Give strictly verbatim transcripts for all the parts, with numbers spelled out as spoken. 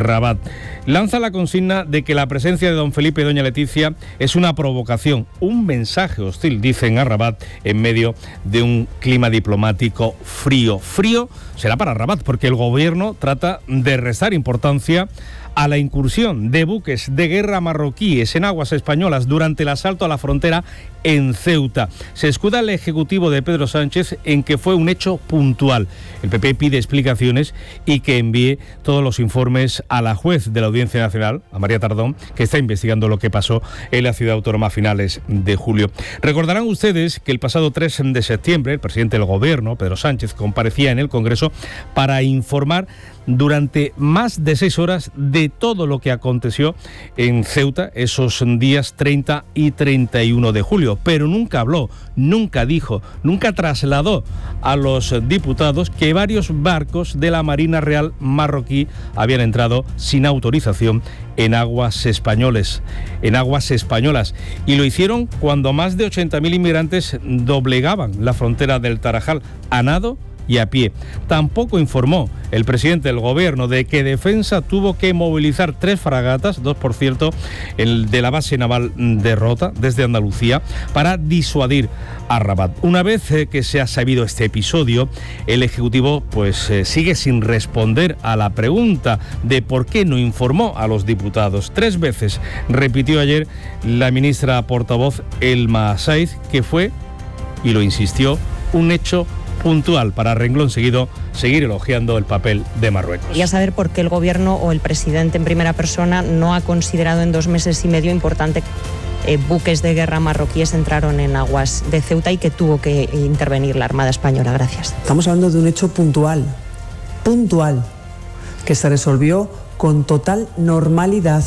Rabat. Lanza la consigna de que la presencia de don Felipe y doña Leticia es una provocación, un mensaje hostil, dicen a Rabat, en medio de un clima diplomático frío. Frío será para Rabat, porque el gobierno trata de restar importancia a la incursión de buques de guerra marroquíes en aguas españolas durante el asalto a la frontera en Ceuta. Se escuda el ejecutivo de Pedro Sánchez en que fue un hecho puntual. El P P pide explicaciones y que envíe todos los informes a la juez de la Audiencia Nacional, a María Tardón, que está investigando lo que pasó en la ciudad autónoma a finales de julio. Recordarán ustedes que el pasado tres de septiembre el presidente del gobierno, Pedro Sánchez, comparecía en el Congreso para informar durante más de seis horas de todo lo que aconteció en Ceuta esos días treinta y treinta y uno de julio, pero nunca habló, nunca dijo, nunca trasladó a los diputados que varios barcos de la Marina Real marroquí habían entrado sin autorización en aguas españoles, en aguas españolas, y lo hicieron cuando más de ochenta mil inmigrantes doblegaban la frontera del Tarajal a nado y a pie. Tampoco informó el presidente del gobierno de que Defensa tuvo que movilizar tres fragatas, dos por cierto, el de la base naval de Rota, desde Andalucía, para disuadir a Rabat. Una vez eh, que se ha sabido este episodio, el Ejecutivo pues eh, sigue sin responder a la pregunta de por qué no informó a los diputados. Tres veces repitió ayer la ministra portavoz Elma Saiz que fue, y lo insistió, un hecho puntual para, renglón seguido, seguir elogiando el papel de Marruecos. Quería saber por qué el gobierno o el presidente en primera persona no ha considerado en dos meses y medio importante eh, buques de guerra marroquíes entraron en aguas de Ceuta y que tuvo que intervenir la Armada Española. Gracias. Estamos hablando de un hecho puntual, puntual, que se resolvió con total normalidad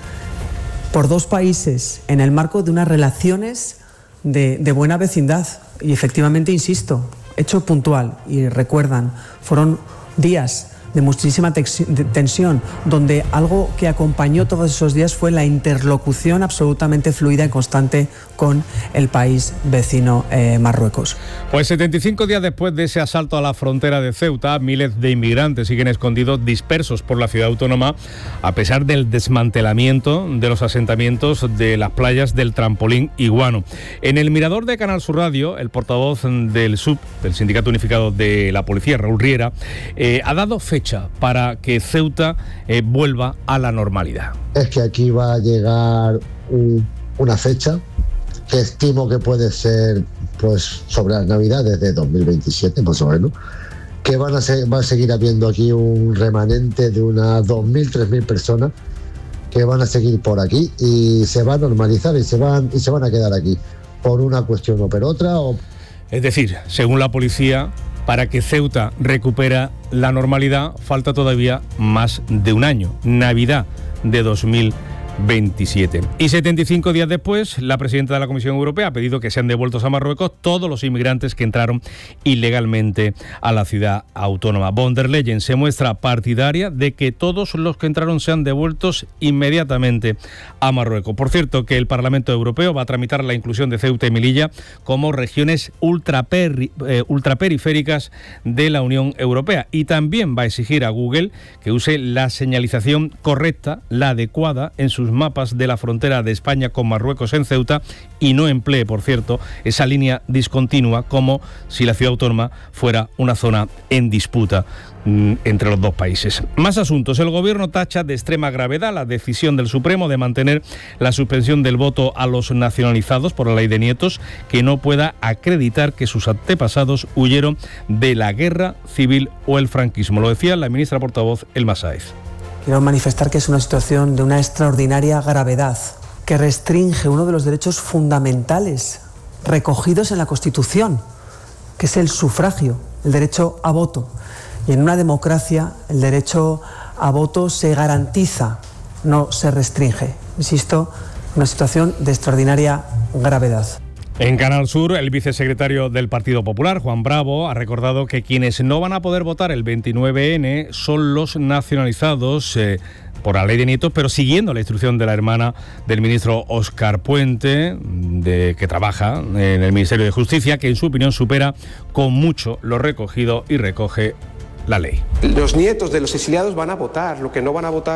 por dos países en el marco de unas relaciones de, de buena vecindad. Y efectivamente, insisto, hecho puntual, y recuerdan, fueron días de muchísima tensión, donde algo que acompañó todos esos días fue la interlocución absolutamente fluida y constante con el país vecino eh, Marruecos. Pues setenta y cinco días después de ese asalto a la frontera de Ceuta, miles de inmigrantes siguen escondidos, dispersos por la ciudad autónoma, a pesar del desmantelamiento de los asentamientos de las playas del Trampolín y Guano. En el mirador de Canal Sur Radio, el portavoz del S U P, del Sindicato Unificado de la Policía, Raúl Riera, eh, ha dado fecha para que Ceuta eh, vuelva a la normalidad. Es que aquí va a llegar un, una fecha que estimo que puede ser pues sobre las Navidades de dos mil veintisiete, más o menos, que van a ser, va a seguir habiendo aquí un remanente de unas dos mil, tres mil personas que van a seguir por aquí y se va a normalizar y se van, y se van a quedar aquí por una cuestión o por otra. O... Es decir, según la policía, para que Ceuta recupere la normalidad, falta todavía más de un año, Navidad de dos mil veintisiete. Y setenta y cinco días después, la presidenta de la Comisión Europea ha pedido que sean devueltos a Marruecos todos los inmigrantes que entraron ilegalmente a la ciudad autónoma. Von der Leyen se muestra partidaria de que todos los que entraron sean devueltos inmediatamente a Marruecos. Por cierto, que el Parlamento Europeo va a tramitar la inclusión de Ceuta y Melilla como regiones ultraperi, eh, ultraperiféricas de la Unión Europea, y también va a exigir a Google que use la señalización correcta, la adecuada, en sus mapas de la frontera de España con Marruecos en Ceuta, y no emplee, por cierto, esa línea discontinua como si la ciudad autónoma fuera una zona en disputa mmm, entre los dos países. Más asuntos. El gobierno tacha de extrema gravedad la decisión del Supremo de mantener la suspensión del voto a los nacionalizados por la ley de nietos que no pueda acreditar que sus antepasados huyeron de la guerra civil o el franquismo. Lo decía la ministra portavoz Elma Saiz. Quiero manifestar que es una situación de una extraordinaria gravedad que restringe uno de los derechos fundamentales recogidos en la Constitución, que es el sufragio, el derecho a voto. Y en una democracia el derecho a voto se garantiza, no se restringe. Insisto, una situación de extraordinaria gravedad. En Canal Sur, el vicesecretario del Partido Popular, Juan Bravo, ha recordado que quienes no van a poder votar el veintinueve ene son los nacionalizados eh, por la ley de nietos, pero siguiendo la instrucción de la hermana del ministro Óscar Puente, de, que trabaja en el Ministerio de Justicia, que en su opinión supera con mucho lo recogido y recoge la ley. Los nietos de los exiliados van a votar, lo que no van a votar